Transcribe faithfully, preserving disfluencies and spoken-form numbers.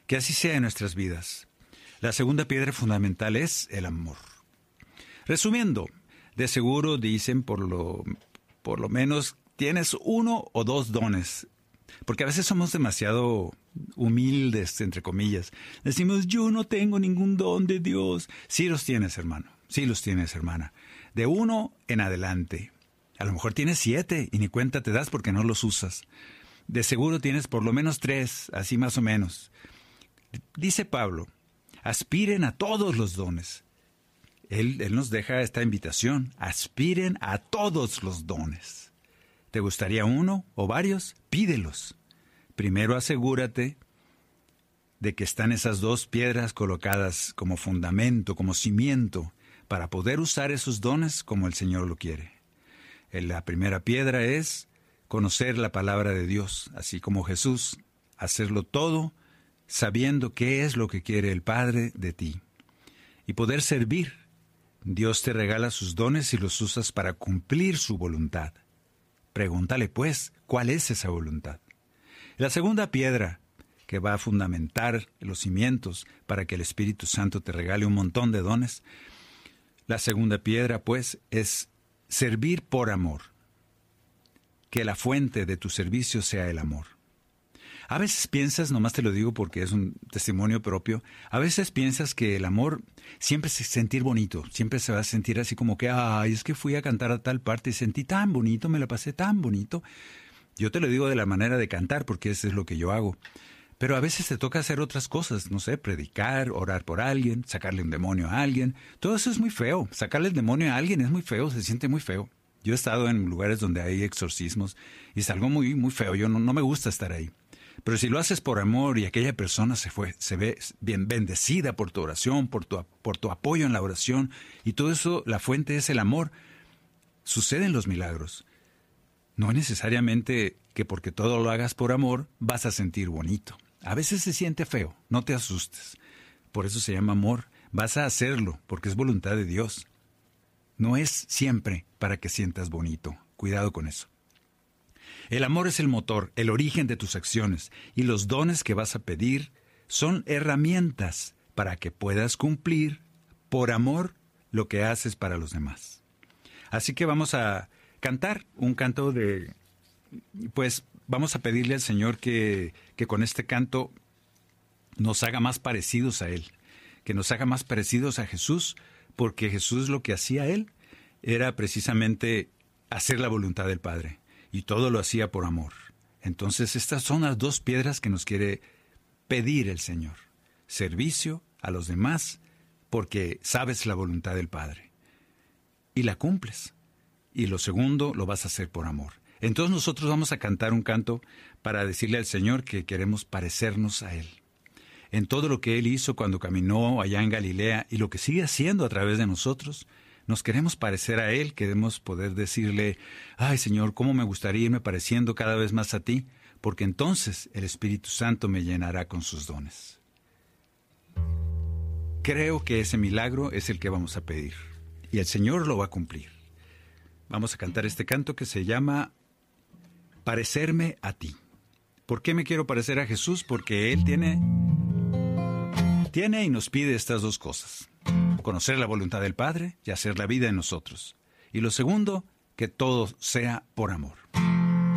Que así sea en nuestras vidas. La segunda piedra fundamental es el amor. Resumiendo, de seguro dicen por lo, por lo menos tienes uno o dos dones. Porque a veces somos demasiado humildes, entre comillas. Decimos, yo no tengo ningún don de Dios. Sí los tienes, hermano. Sí los tienes, hermana. De uno en adelante. A lo mejor tienes siete y ni cuenta te das porque no los usas. De seguro tienes por lo menos tres, así más o menos. Dice Pablo, aspiren a todos los dones. Él, él nos deja esta invitación. Aspiren a todos los dones. ¿Te gustaría uno o varios? Pídelos. Primero asegúrate de que están esas dos piedras colocadas como fundamento, como cimiento, para poder usar esos dones como el Señor lo quiere. La primera piedra es conocer la palabra de Dios, así como Jesús, hacerlo todo sabiendo qué es lo que quiere el Padre de ti. Y poder servir. Dios te regala sus dones y los usas para cumplir su voluntad. Pregúntale, pues, ¿cuál es esa voluntad? La segunda piedra que va a fundamentar los cimientos para que el Espíritu Santo te regale un montón de dones, la segunda piedra, pues, es servir por amor. Que la fuente de tu servicio sea el amor. A veces piensas, nomás te lo digo porque es un testimonio propio, a veces piensas que el amor siempre se sentir bonito, siempre se va a sentir así como que, ay, es que fui a cantar a tal parte y sentí tan bonito, me la pasé tan bonito. Yo te lo digo de la manera de cantar porque eso es lo que yo hago. Pero a veces te toca hacer otras cosas, no sé, predicar, orar por alguien, sacarle un demonio a alguien. Todo eso es muy feo. Sacarle el demonio a alguien es muy feo, se siente muy feo. Yo he estado en lugares donde hay exorcismos y es algo muy, muy feo. Yo no, no me gusta estar ahí. Pero si lo haces por amor y aquella persona se fue, se ve bien bendecida por tu oración, por tu, por tu apoyo en la oración, y todo eso, la fuente es el amor, suceden los milagros. No necesariamente que porque todo lo hagas por amor vas a sentir bonito. A veces se siente feo, no te asustes. Por eso se llama amor. Vas a hacerlo porque es voluntad de Dios. No es siempre para que sientas bonito. Cuidado con eso. El amor es el motor, el origen de tus acciones, y los dones que vas a pedir son herramientas para que puedas cumplir por amor lo que haces para los demás. Así que vamos a cantar un canto de, pues vamos a pedirle al Señor que, que con este canto nos haga más parecidos a Él, que nos haga más parecidos a Jesús, porque Jesús lo que hacía Él era precisamente hacer la voluntad del Padre. Y todo lo hacía por amor. Entonces, estas son las dos piedras que nos quiere pedir el Señor. Servicio a los demás, porque sabes la voluntad del Padre. Y la cumples. Y lo segundo, lo vas a hacer por amor. Entonces nosotros vamos a cantar un canto para decirle al Señor que queremos parecernos a Él. En todo lo que Él hizo cuando caminó allá en Galilea y lo que sigue haciendo a través de nosotros, nos queremos parecer a Él, queremos poder decirle, ay Señor, cómo me gustaría irme pareciendo cada vez más a ti, porque entonces el Espíritu Santo me llenará con sus dones. Creo que ese milagro es el que vamos a pedir, y el Señor lo va a cumplir. Vamos a cantar este canto que se llama Parecerme a ti. ¿Por qué me quiero parecer a Jesús? Porque Él tiene, tiene y nos pide estas dos cosas. Conocer la voluntad del Padre y hacer la vida en nosotros. Y lo segundo, que todo sea por amor.